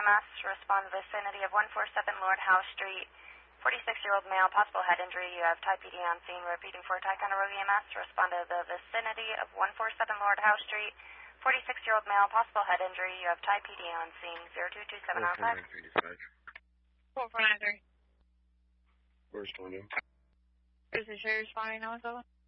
EMS, respond vicinity of 147 Lord Howe Street. 46-year-old male, possible head injury. You have Thai PD on scene. Repeating for Ticonderoga EMS, respond to the vicinity of 147 Lord Howe Street. 46-year-old male, possible head injury. You have Thai PD on scene. 0227 on 5. 4493. Where's Tondo? Is the sheriff responding now, so?